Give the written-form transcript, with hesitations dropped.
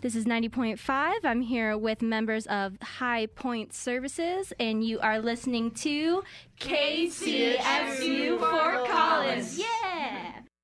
This is 90.5. I'm here with members of High Point Services, and you are listening to KCSU for